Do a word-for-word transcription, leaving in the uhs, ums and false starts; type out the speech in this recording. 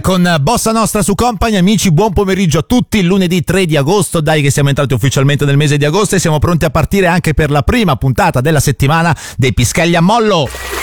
Con Bossa Nostra su Company. Amici, buon pomeriggio a tutti. Lunedì tre di agosto, dai che siamo entrati ufficialmente nel mese di agosto e siamo pronti a partire anche per la prima puntata della settimana dei Pischelli a Mollo.